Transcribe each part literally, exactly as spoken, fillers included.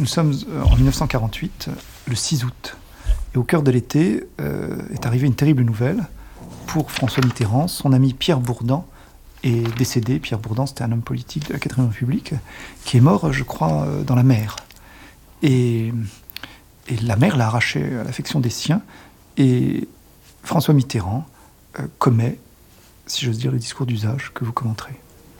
Nous sommes en dix-neuf cent quarante-huit, le six août. Et au cœur de l'été euh, est arrivée une terrible nouvelle pour François Mitterrand. Son ami Pierre Bourdan est décédé. Pierre Bourdan, c'était un homme politique de la quatrième République, qui est mort, je crois, dans la mer. Et, et la mer l'a arraché à l'affection des siens. Et François Mitterrand euh, commet, si j'ose dire, le discours d'usage que vous commenterez.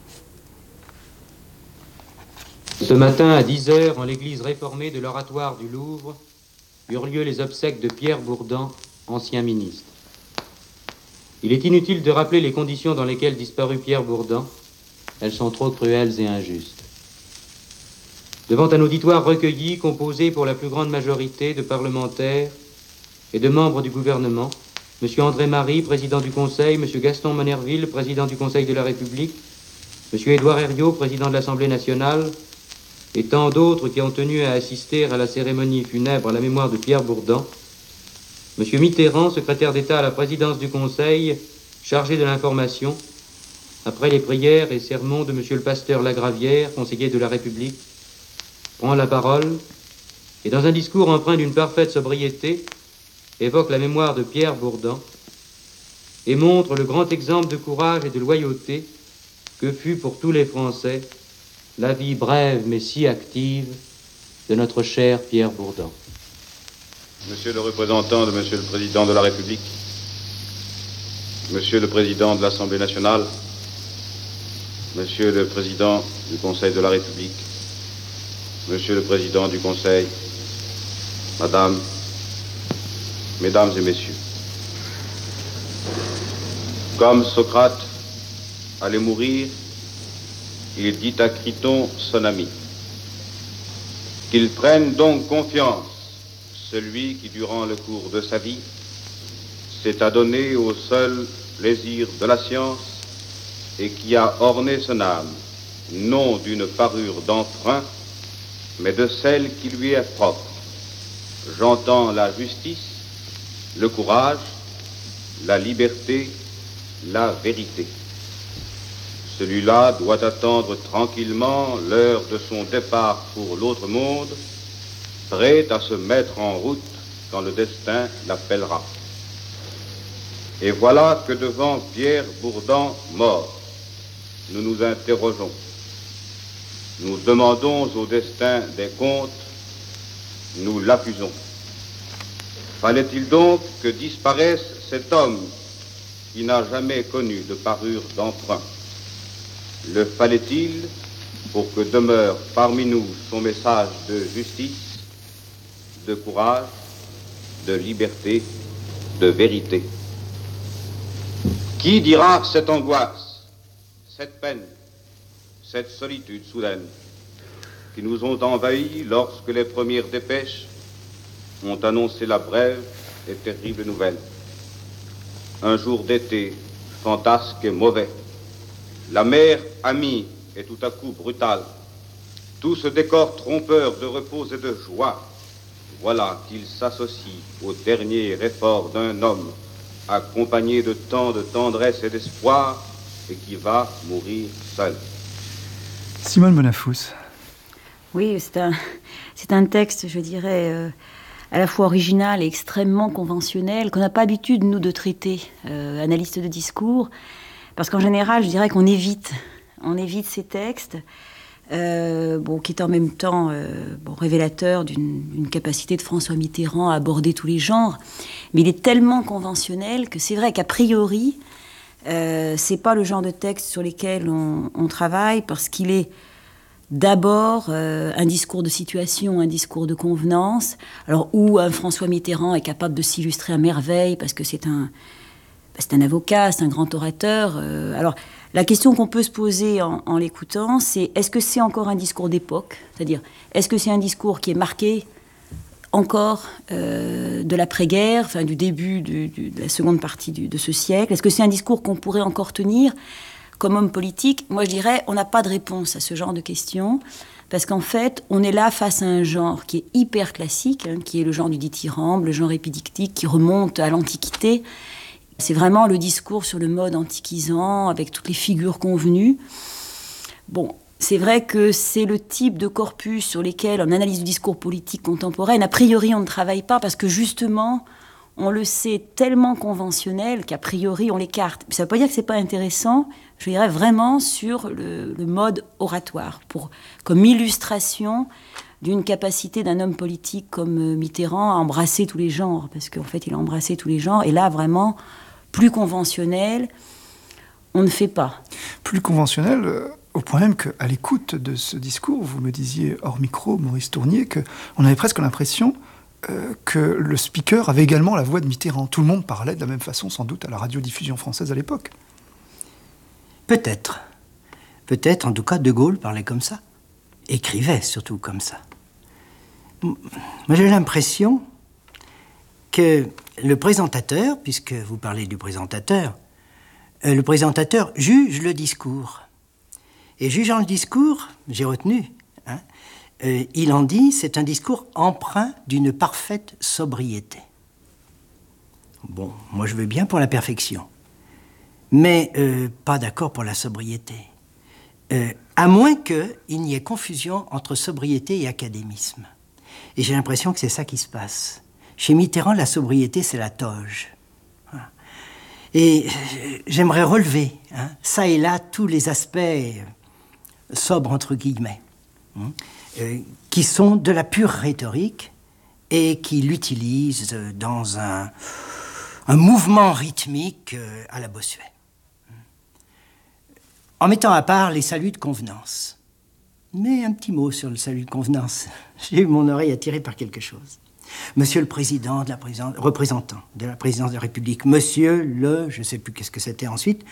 Ce matin, à dix heures, en l'église réformée de l'Oratoire du Louvre, eurent lieu les obsèques de Pierre Bourdan, ancien ministre. Il est inutile de rappeler les conditions dans lesquelles disparut Pierre Bourdan. Elles sont trop cruelles et injustes. Devant un auditoire recueilli, composé pour la plus grande majorité de parlementaires et de membres du gouvernement, M. André Marie, président du Conseil, M. Gaston Monnerville, président du Conseil de la République, M. Édouard Herriot, président de l'Assemblée nationale, et tant d'autres qui ont tenu à assister à la cérémonie funèbre à la mémoire de Pierre Bourdan, M. Mitterrand, secrétaire d'État à la présidence du Conseil, chargé de l'information, après les prières et sermons de M. le pasteur Lagravière, conseiller de la République, prend la parole et, dans un discours empreint d'une parfaite sobriété, évoque la mémoire de Pierre Bourdan et montre le grand exemple de courage et de loyauté que fut pour tous les Français la vie brève mais si active de notre cher Pierre Bourdan. Monsieur le représentant de Monsieur le Président de la République, Monsieur le Président de l'Assemblée nationale, Monsieur le Président du Conseil de la République, Monsieur le Président du Conseil, Madame, Mesdames et Messieurs, comme Socrate allait mourir, il dit à Criton, son ami, qu'il prenne donc confiance, celui qui, durant le cours de sa vie, s'est adonné au seul plaisir de la science et qui a orné son âme, non d'une parure d'emprunt, mais de celle qui lui est propre. J'entends la justice, le courage, la liberté, la vérité. Celui-là doit attendre tranquillement l'heure de son départ pour l'autre monde, prêt à se mettre en route quand le destin l'appellera. Et voilà que devant Pierre Bourdan mort, nous nous interrogeons. Nous demandons au destin des comptes, nous l'accusons. Fallait-il donc que disparaisse cet homme qui n'a jamais connu de parure d'emprunt? Le fallait-il pour que demeure parmi nous son message de justice, de courage, de liberté, de vérité? Qui dira cette angoisse, cette peine, cette solitude soudaine qui nous ont envahis lorsque les premières dépêches ont annoncé la brève et terrible nouvelle? Un jour d'été, fantasque et mauvais, la mer amie et tout à coup brutale, tout ce décor trompeur de repos et de joie, voilà qu'il s'associe au dernier effort d'un homme, accompagné de tant de tendresse et d'espoir, et qui va mourir seul. Simone Bonafous. Oui, c'est un, c'est un texte, je dirais, euh, à la fois original et extrêmement conventionnel, qu'on n'a pas l'habitude, nous, de traiter, euh, analystes de discours, parce qu'en général, je dirais qu'on évite, on évite ces textes, euh, bon, qui est en même temps euh, bon, révélateur d'une, d'une capacité de François Mitterrand à aborder tous les genres, mais il est tellement conventionnel que c'est vrai qu'a priori, euh, c'est pas le genre de texte sur lesquels on, on travaille, parce qu'il est d'abord euh, un discours de situation, un discours de convenance, alors où un François Mitterrand est capable de s'illustrer à merveille, parce que c'est un, c'est un avocat, c'est un grand orateur. Euh, alors, la question qu'on peut se poser en, en l'écoutant, c'est est-ce que c'est encore un discours d'époque? C'est-à-dire, est-ce que c'est un discours qui est marqué encore euh, de l'après-guerre, enfin du début du, du, de la seconde partie du, de ce siècle? Est-ce que c'est un discours qu'on pourrait encore tenir comme homme politique? Moi, je dirais, on n'a pas de réponse à ce genre de questions, parce qu'en fait, on est là face à un genre qui est hyper classique, hein, qui est le genre du dithyrambe, le genre épidictique, qui remonte à l'Antiquité. C'est vraiment le discours sur le mode antiquisant, avec toutes les figures convenues. Bon, c'est vrai que c'est le type de corpus sur lesquels, en analyse du discours politique contemporain, a priori, on ne travaille pas parce que justement, on le sait tellement conventionnel qu'a priori, on l'écarte. Ça ne veut pas dire que ce n'est pas intéressant, je dirais vraiment sur le, le mode oratoire, pour, comme illustration d'une capacité d'un homme politique comme Mitterrand à embrasser tous les genres, parce qu'en fait, il a embrassé tous les genres, et là, vraiment, plus conventionnel, on ne fait pas. Plus conventionnel, euh, au point même qu'à l'écoute de ce discours, vous me disiez hors micro, Maurice Tournier, qu'on avait presque l'impression euh, que le speaker avait également la voix de Mitterrand. Tout le monde parlait de la même façon, sans doute, à la radiodiffusion française à l'époque. Peut-être. Peut-être, en tout cas, De Gaulle parlait comme ça. Écrivait surtout comme ça. Moi, j'ai l'impression que le présentateur, puisque vous parlez du présentateur, euh, le présentateur juge le discours. Et jugeant le discours, j'ai retenu, hein, euh, il en dit, c'est un discours empreint d'une parfaite sobriété. Bon, moi je veux bien pour la perfection, mais euh, pas d'accord pour la sobriété. Euh, à moins qu'il n'y ait confusion entre sobriété et académisme. Et j'ai l'impression que c'est ça qui se passe. Chez Mitterrand, la sobriété, c'est la toge. Et j'aimerais relever, hein, ça et là, tous les aspects sobres, entre guillemets, hein, euh, qui sont de la pure rhétorique et qui l'utilisent dans un, un mouvement rythmique euh, à la Bossuet. En mettant à part les saluts de convenance. Mais un petit mot sur le salut de convenance. J'ai eu mon oreille attirée par quelque chose. Monsieur le président de la présidence, représentant de la présidence de la République, monsieur le, je ne sais plus qu'est-ce que c'était ensuite,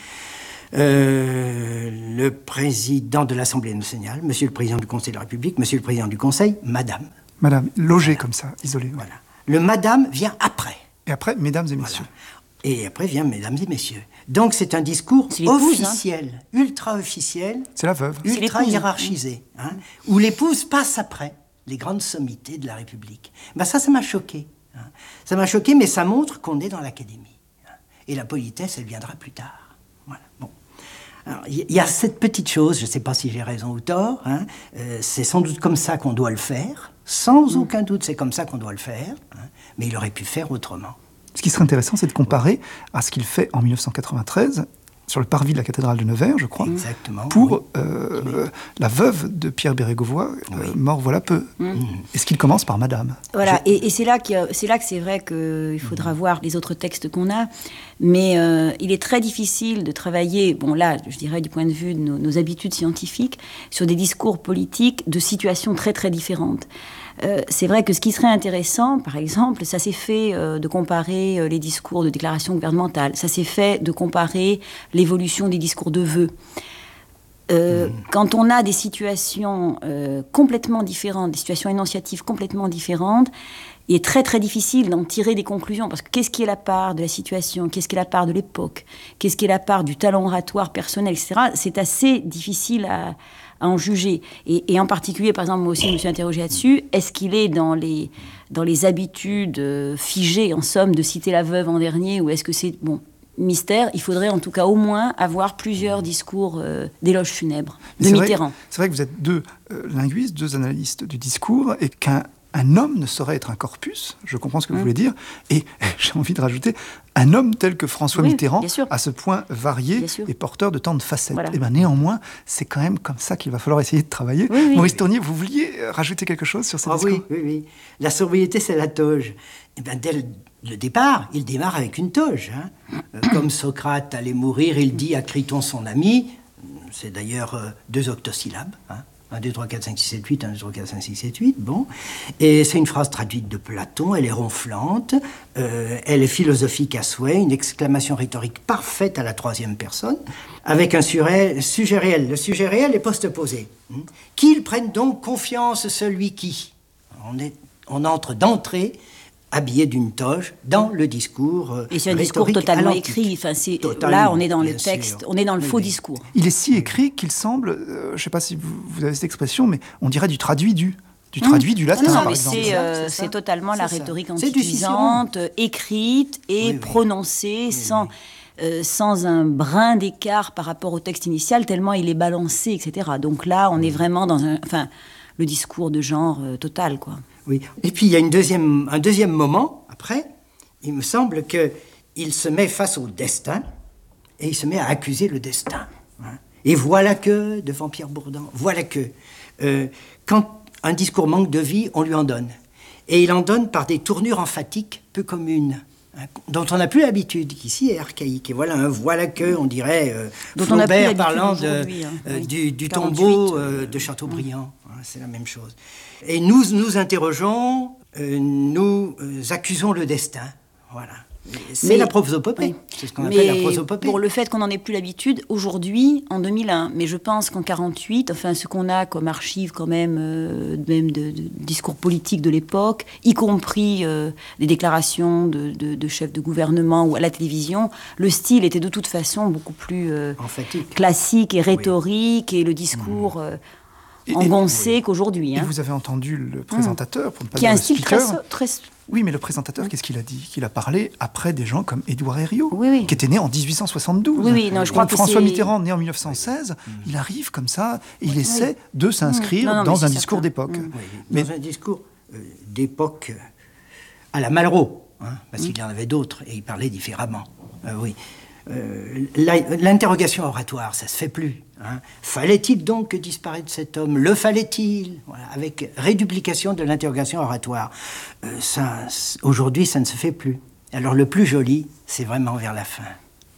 euh, le président de l'Assemblée nationale, monsieur le président du Conseil de la République, monsieur le président du Conseil, madame. Madame, logée Voilà. Comme ça, isolée. Voilà. Le madame vient après. Et après, mesdames et messieurs. Voilà. Et après vient mesdames et messieurs. Donc c'est un discours officiel, hein. ultra officiel, c'est la veuve, ultra hiérarchisé, hein, où l'épouse passe après les grandes sommités de la République. Ben ça, ça m'a choqué. Hein. Ça m'a choqué, mais ça montre qu'on est dans l'académie. Hein. Et la politesse, elle viendra plus tard. Voilà. Bon. Alors, il y, y a cette petite chose, je ne sais pas si j'ai raison ou tort, hein, euh, c'est sans doute comme ça qu'on doit le faire, sans mmh. aucun doute c'est comme ça qu'on doit le faire, hein, mais il aurait pu faire autrement. Ce qui serait intéressant, c'est de comparer à ce qu'il fait en mille neuf cent quatre-vingt-treize, sur le parvis de la cathédrale de Nevers, je crois, Exactement, pour oui. euh, oui. la veuve de Pierre Bérégovoy, euh, oui. mort voilà peu. Mmh. Est-ce qu'il commence par Madame ? Voilà, je... et, et c'est là, qu'il y a, c'est là que c'est vrai qu'il faudra mmh. voir les autres textes qu'on a, mais euh, il est très difficile de travailler, bon là, je dirais du point de vue de nos, nos habitudes scientifiques, sur des discours politiques de situations très très différentes. Euh, c'est vrai que ce qui serait intéressant, par exemple, ça s'est fait euh, de comparer euh, les discours de déclaration gouvernementale, ça s'est fait de comparer l'évolution des discours de vœux. Euh, mmh. Quand on a des situations euh, complètement différentes, des situations énonciatives complètement différentes, il est très très difficile d'en tirer des conclusions, parce que qu'est-ce qui est la part de la situation, qu'est-ce qui est la part de l'époque, qu'est-ce qui est la part du talent oratoire personnel, et cetera. C'est assez difficile à... à en juger. Et, et en particulier, par exemple, moi aussi, je me suis interrogée là-dessus, est-ce qu'il est dans les, dans les habitudes euh, figées, en somme, de citer la veuve en dernier, ou est-ce que c'est... Bon, mystère, il faudrait en tout cas au moins avoir plusieurs discours euh, d'éloges funèbres de c'est Mitterrand. Vrai, c'est vrai que vous êtes deux euh, linguistes, deux analystes du discours, et qu'un un homme ne saurait être un corpus, je comprends ce que vous mmh. voulez dire, et j'ai envie de rajouter, un homme tel que François oui, Mitterrand, à ce point varié et porteur de tant de facettes. Voilà. Et ben néanmoins, c'est quand même comme ça qu'il va falloir essayer de travailler. Oui, oui. Maurice Tournier, vous vouliez rajouter quelque chose sur ce ah, discours ? Oui, oui, oui. La sobriété, c'est la toge. Et ben, dès le départ, il démarre avec une toge. Hein. Euh, comme Socrate allait mourir, il dit à Criton, son ami, c'est d'ailleurs euh, deux octosyllabes, hein. un, deux, trois, quatre, cinq, six, sept, huit, un, deux, trois, quatre, cinq, six, sept, huit, bon. Et c'est une phrase traduite de Platon, elle est ronflante, euh, elle est philosophique à souhait, une exclamation rhétorique parfaite à la troisième personne, avec un sujet, sujet réel. Le sujet réel est post-posé. Hein. Qu'il prenne donc confiance celui qui. On, est, on entre d'entrée, habillé d'une toge, dans le discours euh, et c'est un discours totalement écrit. Enfin, c'est, totalement, là, on est dans le texte, sûr. on est dans le oui, faux oui. discours. Il est si écrit qu'il semble, euh, je ne sais pas si vous, vous avez cette expression, mais on dirait du traduit du, du traduit mmh. du latin, non, non, par mais exemple. C'est, euh, c'est, c'est totalement c'est la ça. rhétorique antiquisante, écrite et oui, oui. prononcée oui. sans... euh, sans un brin d'écart par rapport au texte initial, tellement il est balancé, et cetera. Donc là, on est vraiment dans un, enfin, le discours de genre euh, total, quoi. Oui. Et puis il y a une deuxième, un deuxième moment, après, il me semble qu'il se met face au destin, et il se met à accuser le destin. Hein. Et voilà que, devant Pierre Bourdan, voilà que, euh, quand un discours manque de vie, on lui en donne. Et il en donne par des tournures emphatiques peu communes, hein, dont on n'a plus l'habitude, qui ici est archaïque. Et voilà un voilà que, on dirait, euh, Flaubert parlant de, hein, euh, oui. du, du quarante-huit, tombeau euh, de Chateaubriand. Hein, c'est la même chose. Et nous nous interrogeons, euh, nous euh, accusons le destin. Voilà. C'est mais, la prosopopée. Oui. C'est ce qu'on appelle la prosopopée. Pour le fait qu'on n'en ait plus l'habitude, aujourd'hui, en deux mille un, mais je pense qu'en quarante-huit, enfin, ce qu'on a comme archives quand même, euh, même de, de discours politiques de l'époque, y compris euh, des déclarations de, de, de chefs de gouvernement ou à la télévision, le style était de toute façon beaucoup plus euh, classique et rhétorique, oui. Et le discours... Euh, engoncé oui. qu'aujourd'hui. Hein. Et vous avez entendu le présentateur, pour ne pas qui dire a un le style speaker. Très, très... Oui, mais le présentateur, qu'est-ce qu'il a dit? Qu'il a parlé après des gens comme Édouard Herriot, oui, oui. qui était né en dix-huit cent soixante-douze. Oui, oui, non, je crois Donc que François c'est... Mitterrand, né en mille neuf cent seize, mmh. il arrive comme ça, et il essaie oui. de s'inscrire non, non, dans un certain. discours d'époque. Mmh. Oui, mais... Dans un discours euh, d'époque euh, à la Malraux, hein, parce mmh. qu'il y en avait d'autres, et il parlait différemment. Euh, oui. Euh, L'interrogation oratoire, ça se fait plus. Hein. Fallait-il donc que disparaisse cet homme? Le fallait-il? Voilà, avec réduplication de l'interrogation oratoire. Euh, ça, aujourd'hui, ça ne se fait plus. Alors le plus joli, c'est vraiment vers la fin.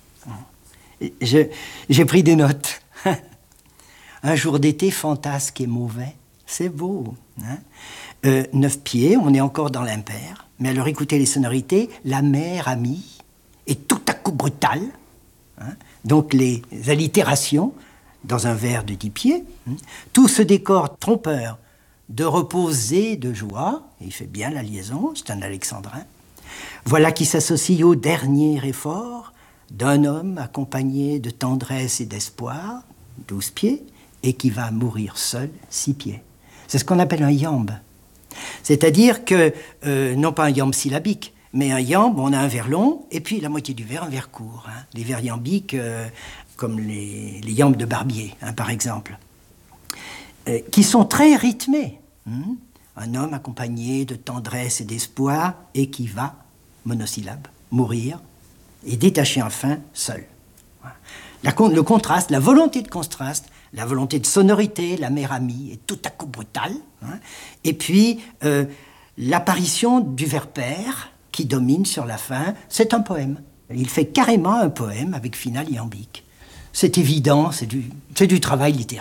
J'ai pris des notes. Un jour d'été fantasque et mauvais, c'est beau. Hein. Euh, neuf pieds, on est encore dans l'impair, mais alors écoutez les sonorités, la mer amie, et tout à coup brutal. Hein. Donc les allitérations dans un vers de dix pieds. Hein. Tout ce décor trompeur de repos et de joie, et il fait bien la liaison, c'est un alexandrin. Voilà qui s'associe au dernier effort d'un homme accompagné de tendresse et d'espoir, douze pieds, et qui va mourir seul, six pieds. C'est ce qu'on appelle un iambe. C'est-à-dire que, euh, non pas un iambe syllabique, mais un iambe, on a un vers long, et puis la moitié du vers, un vers court. Hein. Les vers iambiques, euh, comme les, les iambes de Barbier, hein, par exemple, euh, qui sont très rythmés. Hein. Un homme accompagné de tendresse et d'espoir, et qui va, monosyllabe, mourir, et détaché enfin, seul. La, le contraste, la volonté de contraste, la volonté de sonorité, la mer amie, est tout à coup brutale. Hein. Et puis, euh, l'apparition du vers pair, qui domine sur la fin, c'est un poème. Il fait carrément un poème avec finale iambique. C'est évident, c'est du, c'est du travail littéraire.